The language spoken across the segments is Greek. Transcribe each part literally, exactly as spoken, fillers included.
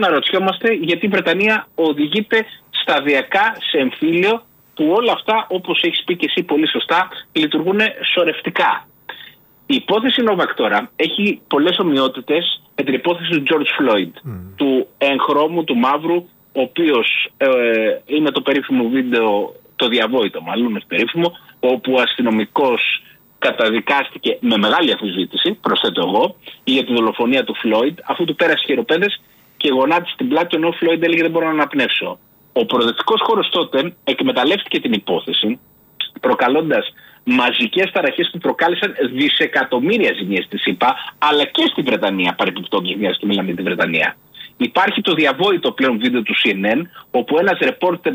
αναρωτιόμαστε γιατί η Βρετανία οδηγείται σταδιακά σε εμφύλιο που όλα αυτά, όπως έχεις πει και εσύ πολύ σωστά, λειτουργούν σωρευτικά. Η υπόθεση Νόβακ τώρα έχει πολλές ομοιότητες με την υπόθεση του George Floyd, mm. του εγχρώμου, του μαύρου, ο οποίος ε, είναι το περίφημο βίντεο, το διαβόητο μάλλον, με περίφημο, όπου ο αστυνομικός καταδικάστηκε με μεγάλη αμφισβήτηση, προσθέτω εγώ, για τη δολοφονία του Floyd, αφού του πέρασε χειροπέδες και γονάτισε στην πλάτη, ενώ ο Floyd έλεγε δεν μπορώ να αναπνεύσω. Ο προοδευτικός χώρος τότε εκμεταλλεύτηκε την υπόθεση, προκαλώντας μαζικές ταραχές που προκάλεσαν δισεκατομμύρια ζημιές στη ΣΥΠΑ, αλλά και στη Βρετανία, παρεμπιπτόντως, μιας και μιλάμε για τη Βρετανία. Υπάρχει το διαβόητο πλέον βίντεο του σι εν εν, όπου ένας ρεπόρτερ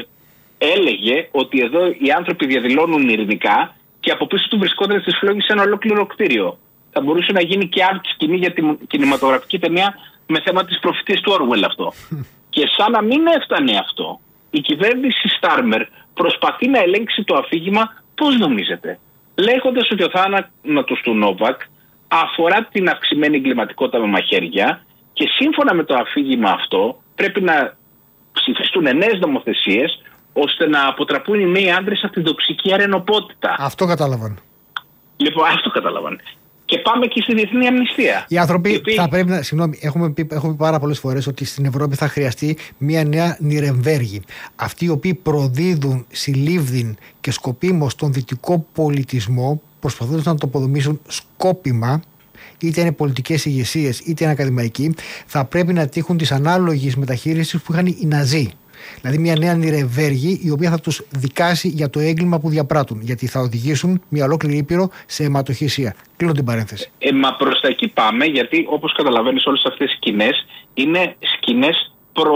έλεγε ότι εδώ οι άνθρωποι διαδηλώνουν ειρηνικά και από πίσω του βρισκόταν στη φλόγη σε ένα ολόκληρο κτίριο. Θα μπορούσε να γίνει και άλλη σκηνή για την κινηματογραφική ταινία με θέμα της προφητείας του Orwell αυτό. Και σαν να μην έφτανε αυτό, η κυβέρνηση Στάρμερ προσπαθεί να ελέγξει το αφήγημα. Πώς νομίζετε? Λέγοντας ότι ο θάνατος του Νόβακ αφορά την αυξημένη εγκληματικότητα με μαχαίρια και σύμφωνα με το αφήγημα αυτό πρέπει να ψηφιστούν νέες νομοθεσίες ώστε να αποτραπούν οι νέοι άντρες από την τοξική αρενοπότητα. Αυτό κατάλαβαν. Λοιπόν, αυτό κατάλαβαν. Και πάμε και στη διεθνή αμνηστία. Οι άνθρωποι οποίοι... θα πρέπει να. Συγγνώμη, έχουμε πει, έχουμε πει πάρα πολλές φορές ότι στην Ευρώπη θα χρειαστεί μια νέα Νιρεμβέργη. Αυτοί οι οποίοι προδίδουν συλλήβδιν και σκοπίμως τον δυτικό πολιτισμό, προσπαθώντας να το αποδομήσουν σκόπιμα, είτε είναι πολιτικές ηγεσίες είτε είναι ακαδημαϊκοί, θα πρέπει να τύχουν της ανάλογης μεταχείρισης που είχαν οι Ναζί. Δηλαδή μια νέα Νιρεμβέργη η οποία θα τους δικάσει για το έγκλημα που διαπράττουν. Γιατί θα οδηγήσουν μια ολόκληρη ήπειρο σε αιματοχυσία. Κλείνω την παρένθεση. Ε, μα προς τα εκεί πάμε, γιατί όπως καταλαβαίνεις όλες αυτές οι σκηνές είναι σκηνές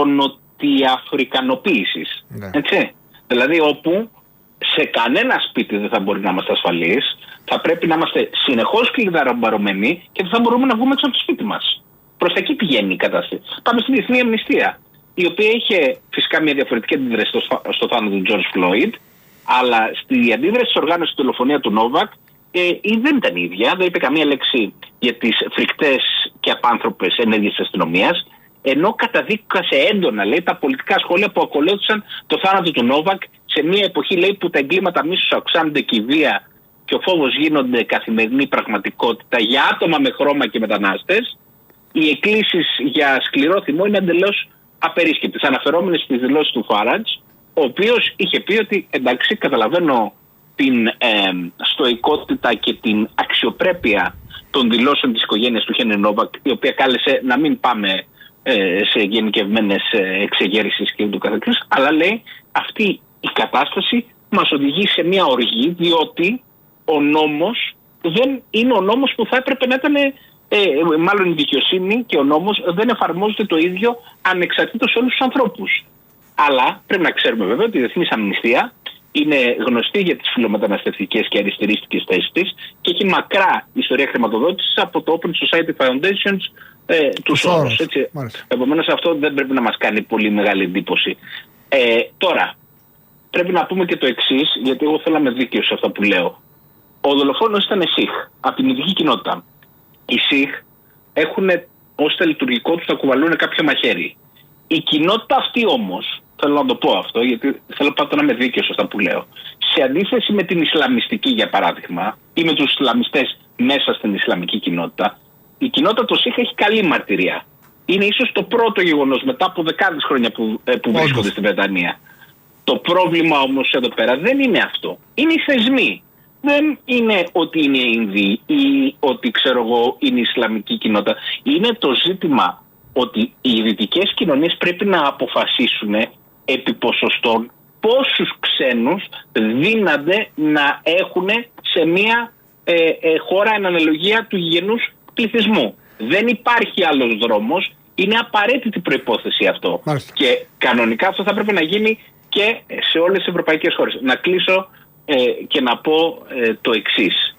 προνοτιαφρικανοποίησης. Ναι. Έτσι. Δηλαδή όπου σε κανένα σπίτι δεν θα μπορεί να είμαστε ασφαλείς, θα πρέπει να είμαστε συνεχώς κλειδαρομπαρωμένοι και δεν θα μπορούμε να βγούμε έξω από το σπίτι μας. Προς τα εκεί πηγαίνει η κατάσταση. Πάμε στη διεθνή αμνηστία, η οποία είχε φυσικά μια διαφορετική αντίδραση στο, στο θάνατο του George Floyd, αλλά στη αντίδραση της οργάνωσης στη δολοφονία του Νόβακ ε, η δεν ήταν η ίδια. Δεν είπε καμία λέξη για τις φρικτές και απάνθρωπες ενέργειες της αστυνομίας, ενώ καταδίκασε έντονα, λέει, τα πολιτικά σχόλια που ακολούθησαν το θάνατο του Νόβακ σε μια εποχή, λέει, που τα εγκλήματα μίσους αυξάνονται και η βία και ο φόβος γίνονται καθημερινή πραγματικότητα για άτομα με χρώμα και μετανάστες. Οι εκκλήσεις για σκληρό θυμό είναι εντελώς απερίσκεπτες, αναφερόμενες στις δηλώσεις του Φάραντζ, ο οποίος είχε πει ότι εντάξει, καταλαβαίνω την ε, στοικότητα και την αξιοπρέπεια των δηλώσεων της οικογένειας του Χένρι Νόβακ, η οποία κάλεσε να μην πάμε ε, σε γενικευμένες ε, εξεγέρσεις και ούτω καθεξής, αλλά λέει αυτή η κατάσταση μας οδηγεί σε μια οργή, διότι ο νόμος δεν είναι ο νόμος που θα έπρεπε να ήταν. Ε, μάλλον η δικαιοσύνη και ο νόμος δεν εφαρμόζεται το ίδιο ανεξαρτήτως σε όλους τους ανθρώπους. Αλλά πρέπει να ξέρουμε βέβαια ότι η διεθνής αμνηστία είναι γνωστή για τις φιλομεταναστευτικές και αριστερίστικες θέσεις της και έχει μακρά ιστορία χρηματοδότησης από το Open Society Foundations ε, του Σόρος. Επομένως αυτό δεν πρέπει να μας κάνει πολύ μεγάλη εντύπωση. Ε, τώρα, πρέπει να πούμε και το εξής, γιατί εγώ θέλω να είμαι δίκαιος σε αυτά που λέω. Ο δολοφόνος ήταν Σιχ, από την ειδική κοινότητα. Οι Σιχ έχουν ως τελειτουργικό τους να κουβαλούν κάποιο μαχαίρι. Η κοινότητα αυτή όμως, θέλω να το πω αυτό, γιατί θέλω πάντα να είμαι δίκαιος σε αυτά που λέω, σε αντίθεση με την Ισλαμιστική για παράδειγμα, ή με τους Ισλαμιστές μέσα στην Ισλαμική κοινότητα, η κοινότητα των Σιχ έχει καλή μαρτυρία. Είναι ίσως το πρώτο γεγονός μετά από δεκάδες χρόνια που, ε, που βρίσκονται στην Βρετανία. Το πρόβλημα όμως εδώ πέρα δεν είναι αυτό. Είναι οι θεσμοί. Δεν είναι ότι είναι Ινδοί ή ότι ξέρω εγώ είναι η Ισλαμική κοινότητα. Είναι το ζήτημα ότι οι δυτικές κοινωνίες πρέπει να αποφασίσουν επί ποσοστών πόσους ξένους δύνανται να έχουν σε μια ε, ε, χώρα εν αναλογία του γηγενούς πληθυσμού. Δεν υπάρχει άλλος δρόμος. Είναι απαραίτητη προϋπόθεση αυτό. Μάλιστα. Και κανονικά αυτό θα πρέπει να γίνει και σε όλες τις ευρωπαϊκές χώρες. Να κλείσω ε, και να πω ε, το εξής.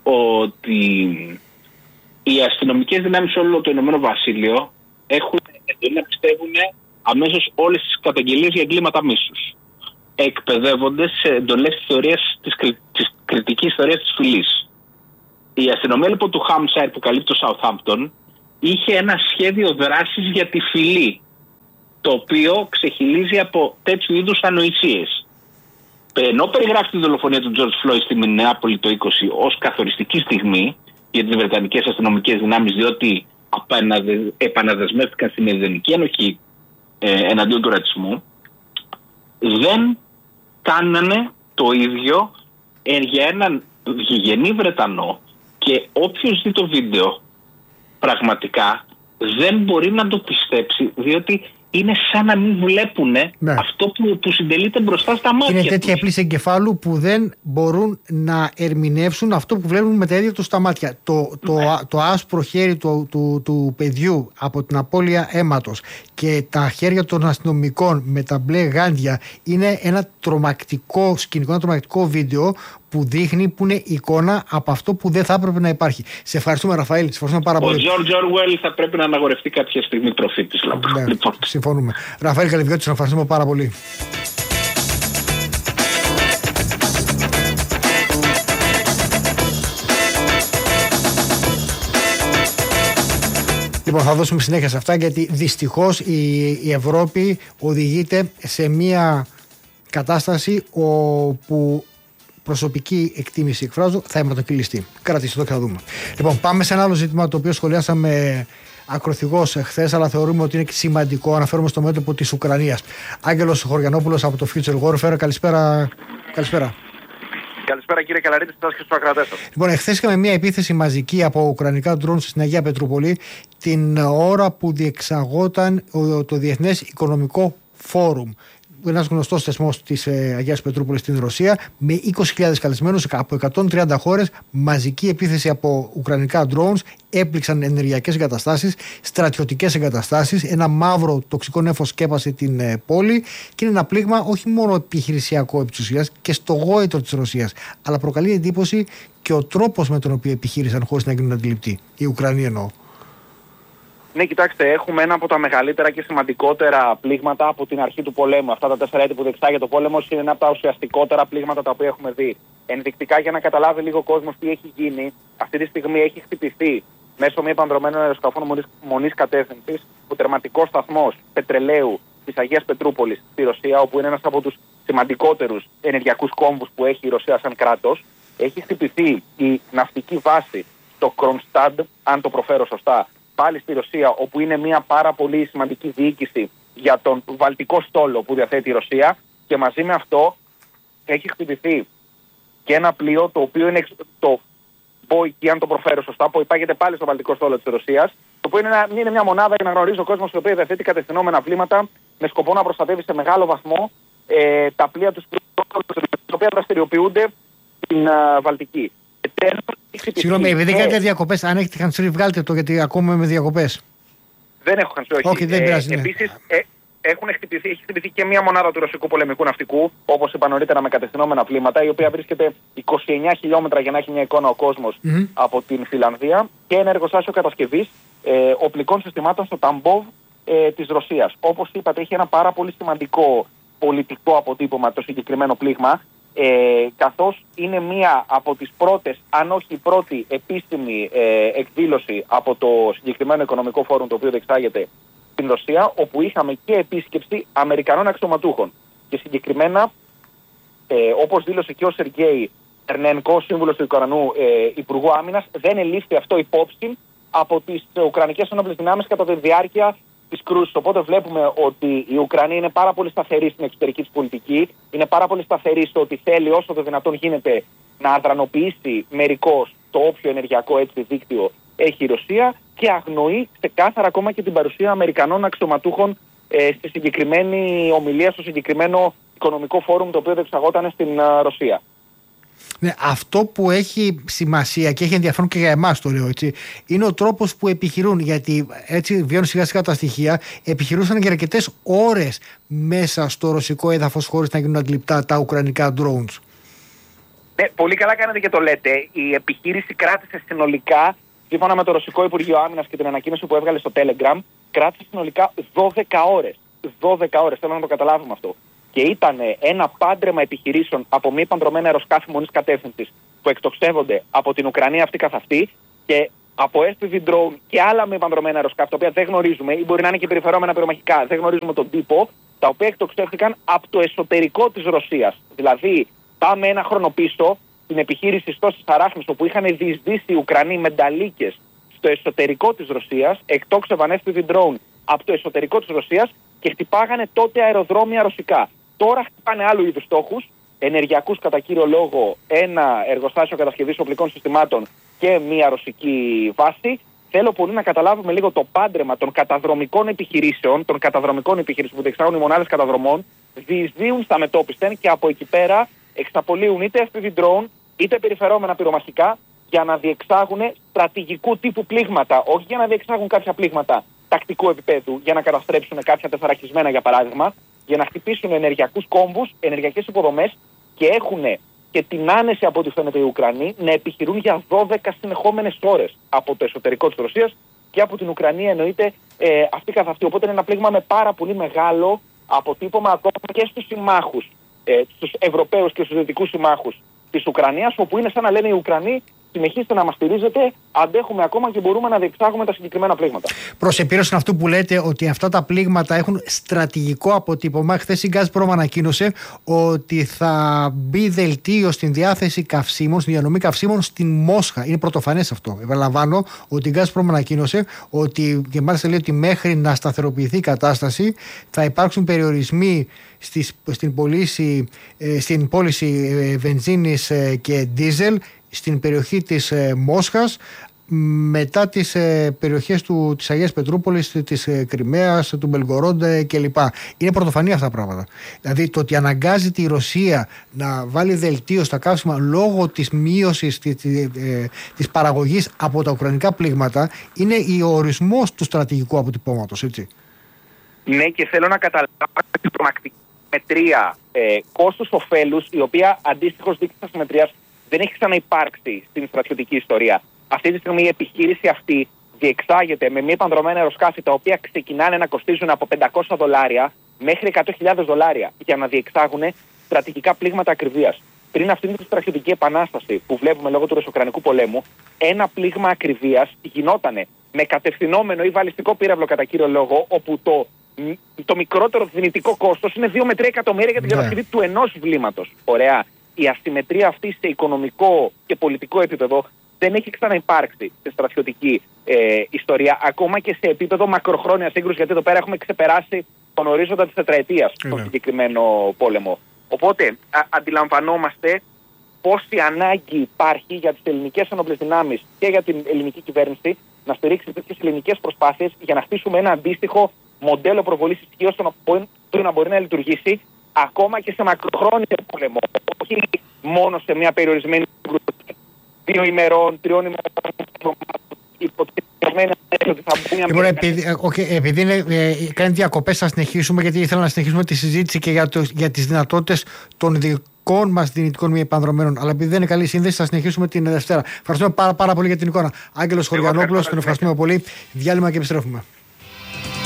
Ότι οι αστυνομικές δυνάμεις σε όλο το Ηνωμένο Βασίλειο έχουν να πιστεύουν αμέσως όλες τις καταγγελίες για εγκλήματα μίσους. Εκπαιδεύονται σε εντολές της θεωρίας της, κρι, της κριτικής θεωρίας της φυλής. Η αστυνομία λοιπόν του Hampshire που καλύπτει το Southampton είχε ένα σχέδιο δράσης για τη φυλή. το οποίο ξεχυλίζει από τέτοιου είδους ανοησίες. Ενώ περιγράφει τη δολοφονία του George Floyd στη Μινεάπολη το είκοσι ως καθοριστική στιγμή για τις βρετανικές αστυνομικές δυνάμεις, διότι επαναδεσμεύτηκαν στην μηδενική ενοχή ε, εναντίον του ρατσισμού, δεν κάνανε το ίδιο ε, για έναν γηγενή Βρετανό, και όποιος δει το βίντεο πραγματικά δεν μπορεί να το πιστέψει, διότι είναι σαν να μην βλέπουν ναι. αυτό που, που συντελείται μπροστά στα μάτια. Είναι τέτοια πλήση εγκεφάλου που δεν μπορούν να ερμηνεύσουν αυτό που βλέπουν με τα ίδια τους στα μάτια. Το, το, ναι. το, το άσπρο χέρι του, του, του παιδιού από την απώλεια αίματος και τα χέρια των αστυνομικών με τα μπλε γάντια είναι ένα τρομακτικό σκηνικό, ένα τρομακτικό βίντεο που δείχνει, που είναι εικόνα από αυτό που δεν θα έπρεπε να υπάρχει. Σε ευχαριστούμε, Ραφαήλ. Σε ευχαριστούμε πάρα πολύ. Ο George Orwell θα πρέπει να αναγορευτεί κάποια στιγμή προφήτης. Ναι, λοιπόν. Συμφωνούμε. Ραφαήλ Καλυβιώτη, σας ευχαριστούμε πάρα πολύ. Λοιπόν, θα δώσουμε συνέχεια σε αυτά, γιατί δυστυχώς η, η Ευρώπη οδηγείται σε μια κατάσταση όπου προσωπική εκτίμηση εκφράζω, θα αιματοκυλιστεί. Κρατήστε το και θα δούμε. Λοιπόν, πάμε σε ένα άλλο ζήτημα το οποίο σχολιάσαμε ακροθυγώς χθες, αλλά θεωρούμε ότι είναι σημαντικό. Αναφέρομαι στο μέτωπο της Ουκρανίας. Άγγελος Χωριανόπουλος από το Future Warfare. Καλησπέρα. Καλησπέρα. Καλησπέρα κύριε Καλαρίτη, σας και στους ακροατές σας. Λοιπόν, εχθές είχαμε μια επίθεση μαζική από ουκρανικά ντρόουν στην Αγία Πετρούπολη την ώρα που διεξαγόταν το Διεθνές Οικονομικό Φόρουμ. Ένας γνωστός θεσμός της ε, Αγίας Πετρούπολης στην Ρωσία, με είκοσι χιλιάδες καλεσμένους από εκατόν τριάντα χώρες, μαζική επίθεση από ουκρανικά drones, έπληξαν ενεργειακές εγκαταστάσεις, στρατιωτικές εγκαταστάσεις, ένα μαύρο τοξικό νέφος σκέπασε την ε, πόλη, και είναι ένα πλήγμα όχι μόνο επιχειρησιακό επί της ουσίας και στο γόητρο της Ρωσίας, αλλά προκαλεί εντύπωση και ο τρόπος με τον οποίο επιχείρησαν χωρίς να γίνουν αντιληπτοί. Οι Ουκρανοί εννοώ. Ναι, κοιτάξτε, έχουμε ένα από τα μεγαλύτερα και σημαντικότερα πλήγματα από την αρχή του πολέμου. Αυτά τα τέσσερα έτη που διεξάγεται ο πόλεμος είναι ένα από τα ουσιαστικότερα πλήγματα τα οποία έχουμε δει. Ενδεικτικά, για να καταλάβει λίγο ο κόσμος τι έχει γίνει, αυτή τη στιγμή έχει χτυπηθεί μέσω μη επανδρομένων αεροσκαφών μονής κατεύθυνσης ο τερματικός σταθμός πετρελαίου της Αγίας Πετρούπολης στη Ρωσία, όπου είναι ένας από τους σημαντικότερους ενεργειακούς κόμβους που έχει η Ρωσία σαν κράτος. Έχει χτυπηθεί η ναυτική βάση στο Κρονστάντ, αν το προφέρω σωστά, πάλι στη Ρωσία, όπου είναι μια πάρα πολύ σημαντική διοίκηση για τον βαλτικό στόλο που διαθέτει η Ρωσία, και μαζί με αυτό έχει χτυπηθεί και ένα πλοίο το οποίο είναι το Boiki, αν το προφέρω σωστά, που υπάγεται πάλι στο βαλτικό στόλο της Ρωσίας, το οποίο είναι, ένα, είναι μια μονάδα, για να γνωρίζει ο κόσμος, η οποία διαθέτει κατευθυνόμενα πλήματα με σκοπό να προστατεύει σε μεγάλο βαθμό ε, τα πλοία του τα οποία δραστηριοποιούνται στην uh, Βαλτική. Συγγνώμη, επειδή κάνετε διακοπές, αν έχετε χανσούρι, βγάλτε το, γιατί ακούμε με διακοπές. Δεν έχω χανσούρι, όχι. Okay, δεν πειράζει, ε, ναι. Επίσης, ε, έχουν χτυπηθεί, έχει χτυπηθεί και μια μονάδα του ρωσικού πολεμικού ναυτικού, όπως είπα νωρίτερα, με κατευθυνόμενα πλήματα, η οποία βρίσκεται είκοσι εννέα χιλιόμετρα, για να έχει μια εικόνα ο κόσμος, mm-hmm. από την Φιλανδία, και ένα εργοστάσιο κατασκευής ε, οπλικών συστημάτων στο Ταμπόβ ε, της Ρωσίας. Όπως είπατε, έχει ένα πάρα πολύ σημαντικό πολιτικό αποτύπωμα το συγκεκριμένο πλήγμα. Ε, καθώς είναι μία από τις πρώτες, αν όχι η πρώτη επίσημη ε, εκδήλωση από το συγκεκριμένο οικονομικό φόρουμ το οποίο διεξάγεται στην Ρωσία, όπου είχαμε και επίσκεψη Αμερικανών αξιωματούχων. Και συγκεκριμένα, ε, όπως δήλωσε και ο Σεργέη Ερνένκο, σύμβουλος του Ουκρανού ε, Υπουργού Άμυνας, δεν ελήφθη αυτό υπόψη από τις Ουκρανικές ενόπλες δυνάμεις κατά τη διάρκεια της κρούσης. Οπότε βλέπουμε ότι η Ουκρανία είναι πάρα πολύ σταθερή στην εξωτερική της πολιτική, είναι πάρα πολύ σταθερή στο ότι θέλει όσο το δυνατόν γίνεται να αδρανοποιήσει μερικώς το όποιο ενεργειακό έτσι δίκτυο έχει η Ρωσία, και αγνοεί ξεκάθαρα ακόμα και την παρουσία Αμερικανών αξιωματούχων ε, στη συγκεκριμένη ομιλία, στο συγκεκριμένο οικονομικό φόρουμ το οποίο διεξαγόταν στην ε, Ρωσία. Ναι, αυτό που έχει σημασία και έχει ενδιαφέρον και για εμάς, το λέω έτσι, είναι ο τρόπος που επιχειρούν. Γιατί έτσι βγαίνουν σιγά σιγά τα στοιχεία. Επιχειρούσαν για αρκετές ώρες μέσα στο ρωσικό έδαφος χωρίς να γίνουν αντιληπτά τα ουκρανικά drones. Ναι, πολύ καλά κάνετε και το λέτε. Η επιχείρηση κράτησε συνολικά, σύμφωνα με το Ρωσικό Υπουργείο Άμυνας και την ανακοίνωση που έβγαλε στο Telegram, κράτησε συνολικά δώδεκα ώρες. δώδεκα ώρες, θέλω να το καταλάβουμε αυτό. Και ήταν ένα πάντρεμα επιχειρήσεων από μη επανδρομένα αεροσκάφη μονής κατεύθυνσης που εκτοξεύονται από την Ουκρανία αυτή καθ' αυτή, και από ες πι βι drone και άλλα με επανδρομένα αεροσκάφη, τα οποία δεν γνωρίζουμε, ή μπορεί να είναι και περιφερόμενα πυρομαχικά, δεν γνωρίζουμε τον τύπο, τα οποία εκτοξεύτηκαν από το εσωτερικό της Ρωσίας. Δηλαδή, πάμε ένα χρόνο πίσω, την επιχείρηση Στώσης Αράχνης, όπου είχαν διεισδύσει οι Ουκρανοί με νταλίκες στο εσωτερικό της Ρωσίας, εκτόξευαν ες πι βι drone από το εσωτερικό της Ρωσίας και χτυπάγανε τότε αεροδρόμια ρωσικά. Τώρα χτυπάνε άλλου είδους στόχους, ενεργειακούς κατά κύριο λόγο, ένα εργοστάσιο κατασκευής οπλικών συστημάτων και μία ρωσική βάση. Θέλω πολύ να καταλάβουμε λίγο το πάντρεμα των καταδρομικών επιχειρήσεων, των καταδρομικών επιχειρήσεων που διεξάγουν οι μονάδες καταδρομών, διεισδύουν στα μετόπιστεν και από εκεί πέρα εξαπολύουν είτε ες πι βι drone είτε περιφερόμενα πυρομαχικά για να διεξάγουν στρατηγικού τύπου πλήγματα, όχι για να διεξάγουν κάποια πλήγματα τακτικού επίπεδου, για να καταστρέψουν κάποια τεθωρακισμένα για παράδειγμα, για να χτυπήσουν ενεργειακούς κόμβους, ενεργειακές υποδομές και έχουν και την άνεση από ό,τι φαίνεται οι Ουκρανοί να επιχειρούν για δώδεκα συνεχόμενες ώρες από το εσωτερικό της Ρωσίας και από την Ουκρανία εννοείται ε, αυτή καθ' αυτή. Οπότε είναι ένα πλήγμα με πάρα πολύ μεγάλο αποτύπωμα ακόμα και στους συμμάχους, ε, στους Ευρωπαίους και στους δυτικούς συμμάχους της Ουκρανίας, όπου είναι σαν να λένε οι Ουκρανοί: συνεχίστε να μας στηρίζετε, αντέχουμε ακόμα και μπορούμε να διεξάγουμε τα συγκεκριμένα πλήγματα. Προς επίρρωση αυτού που λέτε ότι αυτά τα πλήγματα έχουν στρατηγικό αποτύπωμα, χθες η Gazprom ανακοίνωσε ότι θα μπει δελτίο στην διάθεση καυσίμων, στην διανομή καυσίμων στην Μόσχα. Είναι πρωτοφανές αυτό. Επαναλαμβάνω ότι η Gazprom ανακοίνωσε ότι, και μάλιστα λέει ότι μέχρι να σταθεροποιηθεί η κατάσταση θα υπάρξουν περιορισμοί στις, στην, πωλήση, στην πώληση βενζίνης και ντίζελ στην περιοχή της ε, Μόσχας, μετά τις ε, περιοχές του, της Αγίας Πετρούπολης, της ε, Κριμαίας, του Μπελγκορόντ κλπ. Είναι πρωτοφανή αυτά τα πράγματα. Δηλαδή το ότι αναγκάζεται η Ρωσία να βάλει δελτίο στα καύσιμα λόγω της μείωσης της, ε, της παραγωγής από τα ουκρανικά πλήγματα είναι ο ορισμός του στρατηγικού αποτυπώματος, έτσι. Ναι, και θέλω να καταλάβω την προμακτική μετρία ε, κόστους-οφέλους, η οποία αντίστοιχος δείκτης ασυμμετρίας δεν έχει ξαναυπάρξει στην στρατιωτική ιστορία. Αυτή τη στιγμή η επιχείρηση αυτή διεξάγεται με μη επανδρομένα αεροσκάφη, τα οποία ξεκινάνε να κοστίζουν από πεντακόσια δολάρια μέχρι εκατό χιλιάδες δολάρια για να διεξάγουν στρατηγικά πλήγματα ακριβίας. Πριν αυτήν την στρατιωτική επανάσταση που βλέπουμε λόγω του Ρωσοκρανικού πολέμου, ένα πλήγμα ακριβίας γινόταν με κατευθυνόμενο ή βαλιστικό πύραυλο κατά κύριο λόγο, όπου το, το μικρότερο δυνητικό κόστος είναι δύο με τρία εκατομμύρια για την κατασκευή του ενός βλήματος. Ωραία. Η ασυμμετρία αυτή σε οικονομικό και πολιτικό επίπεδο δεν έχει ξαναυπάρξει στη στρατιωτική ε, ιστορία, ακόμα και σε επίπεδο μακροχρόνια σύγκρουση, γιατί εδώ πέρα έχουμε ξεπεράσει τον ορίζοντα της τετραετίας στον yeah. συγκεκριμένο πόλεμο. Οπότε α, αντιλαμβανόμαστε πόση ανάγκη υπάρχει για τις ελληνικές ενόπλες δυνάμεις και για την ελληνική κυβέρνηση να στηρίξει τέτοιες ελληνικές προσπάθειες για να χτίσουμε ένα αντίστοιχο μοντέλο προβολής ισχύως το να μπορεί να λειτουργήσει ακόμα και σε μακροχρόνιο πόλεμο, όχι μόνο σε μια περιορισμένη δύο ημερών, τριών ημερών, υποτιθέμενα ότι θα μπουν μια λοιπόν, επειδή, okay, επειδή είναι, ε, κάνει διακοπές θα συνεχίσουμε, γιατί ήθελα να συνεχίσουμε τη συζήτηση και για, το, για τις δυνατότητες των δικών μας δυνητικών μη επανδρομένων, αλλά επειδή δεν είναι καλή σύνδεση θα συνεχίσουμε την Δευτέρα. Ευχαριστούμε πάρα, πάρα πολύ για την εικόνα. Άγγελος Χωριανόπουλος, τον ευχαριστούμε πολύ. Διάλειμμα και επιστρέφουμε.